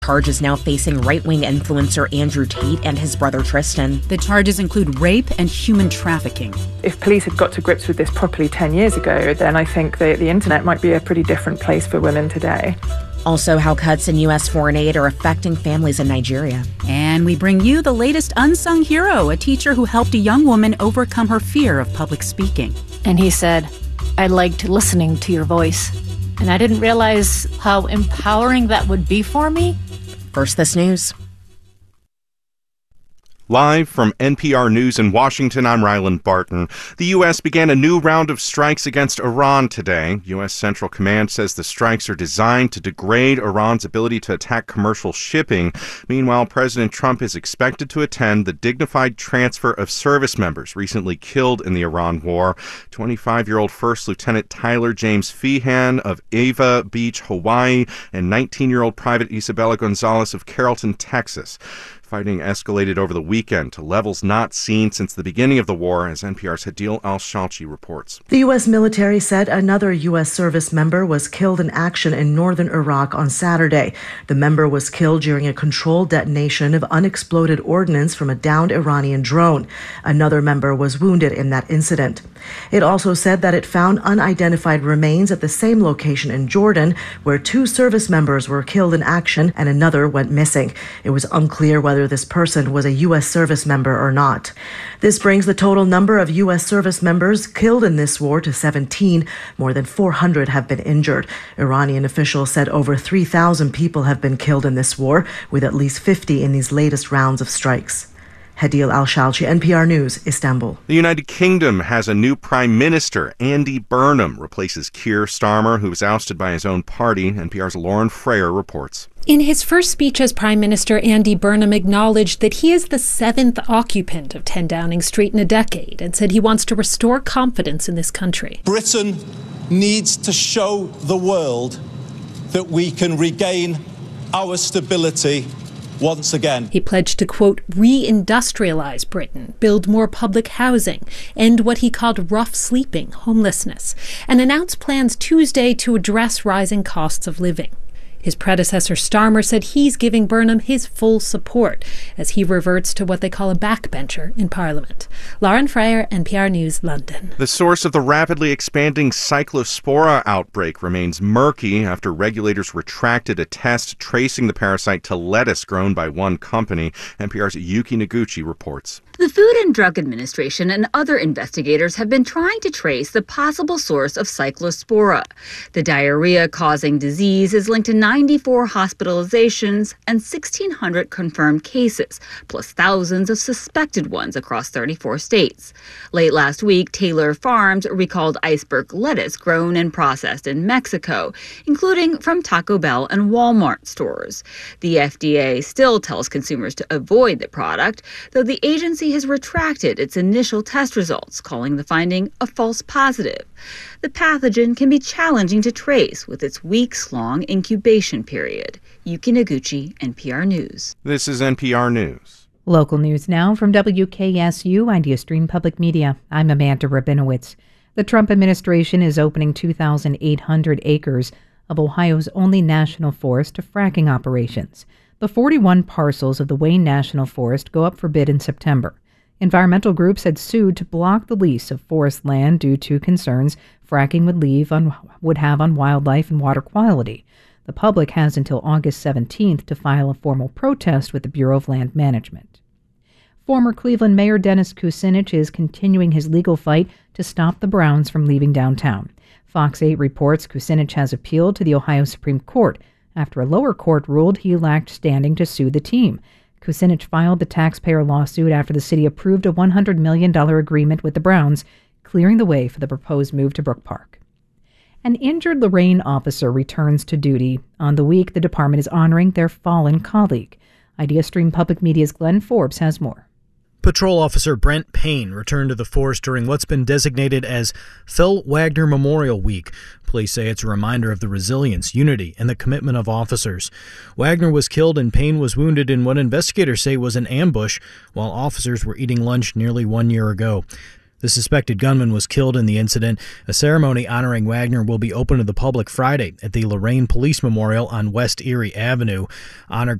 Charges now facing right-wing influencer Andrew Tate and his brother Tristan. The charges include rape and human trafficking. If police had got to grips with this properly 10 years ago, then I think the internet might be a pretty different place for women today. Also, how cuts in U.S. foreign aid are affecting families in Nigeria. And we bring you the latest unsung hero, a teacher who helped a young woman overcome her fear of public speaking. And he said, "I liked listening to your voice. And I didn't realize how empowering that would be for me." First, this news. Live from NPR News in Washington, I'm Ryland Barton. The U.S. began a new round of strikes against Iran today. U.S. Central Command says the strikes are designed to degrade Iran's ability to attack commercial shipping. Meanwhile, President Trump is expected to attend the dignified transfer of service members recently killed in the Iran war. 25-year-old First Lieutenant Tyler James Feehan of Ava Beach, Hawaii, and 19-year-old Private Isabella Gonzalez of Carrollton, Texas. Fighting escalated over the weekend to levels not seen since the beginning of the war, as NPR's Hadil Al-Shalchi reports. The U.S. military said another U.S. service member was killed in action in northern Iraq on Saturday. The member was killed during a controlled detonation of unexploded ordnance from a downed Iranian drone. Another member was wounded in that incident. It also said that it found unidentified remains at the same location in Jordan, where 2 service members were killed in action and another went missing. It was unclear whether this person was a U.S. service member or not. This brings the total number of U.S. service members killed in this war to 17. More than 400 have been injured. Iranian officials said over 3,000 people have been killed in this war, with at least 50 in these latest rounds of strikes. Hadil Al-Shalchi, NPR News, Istanbul. The United Kingdom has a new prime minister. Andy Burnham replaces Keir Starmer, who was ousted by his own party. NPR's Lauren Frayer reports. In his first speech as Prime Minister, Andy Burnham acknowledged that he is the 7th occupant of 10 Downing Street in a decade and said he wants to restore confidence in this country. Britain needs to show the world that we can regain our stability once again. He pledged to, quote, re-industrialize Britain, build more public housing, end what he called rough sleeping, homelessness, and announced plans Tuesday to address rising costs of living. His predecessor Starmer said he's giving Burnham his full support as he reverts to what they call a backbencher in Parliament. Lauren Frayer, NPR News, London. The source of the rapidly expanding Cyclospora outbreak remains murky after regulators retracted a test tracing the parasite to lettuce grown by one company. NPR's Yuki Noguchi reports. The Food and Drug Administration and other investigators have been trying to trace the possible source of Cyclospora. The diarrhea-causing disease is linked to 94 hospitalizations and 1,600 confirmed cases, plus thousands of suspected ones across 34 states. Late last week, Taylor Farms recalled iceberg lettuce grown and processed in Mexico, including from Taco Bell and Walmart stores. The FDA still tells consumers to avoid the product, though the agency has retracted its initial test results, calling the finding a false positive. The pathogen can be challenging to trace with its weeks-long incubation period. Yuki Noguchi, NPR News. This is NPR News. Local news now from WKSU IdeaStream Public Media. I'm Amanda Rabinowitz. The Trump administration is opening 2,800 acres of Ohio's only national forest to fracking operations. The 41 parcels of the Wayne National Forest go up for bid in September. Environmental groups had sued to block the lease of forest land due to concerns fracking would have on wildlife and water quality. The public has until August 17th to file a formal protest with the Bureau of Land Management. Former Cleveland Mayor Dennis Kucinich is continuing his legal fight to stop the Browns from leaving downtown. Fox 8 reports Kucinich has appealed to the Ohio Supreme Court after a lower court ruled he lacked standing to sue the team. Kucinich filed the taxpayer lawsuit after the city approved a $100 million agreement with the Browns, clearing the way for the proposed move to Brook Park. An injured Lorain officer returns to duty. On the week, the department is honoring their fallen colleague. IdeaStream Public Media's Glenn Forbes has more. Patrol Officer Brent Payne returned to the force during what's been designated as Phil Wagner Memorial Week. Police say it's a reminder of the resilience, unity, and the commitment of officers. Wagner was killed and Payne was wounded in what investigators say was an ambush while officers were eating lunch nearly 1 year ago. The suspected gunman was killed in the incident. A ceremony honoring Wagner will be open to the public Friday at the Lorraine Police Memorial on West Erie Avenue. Honor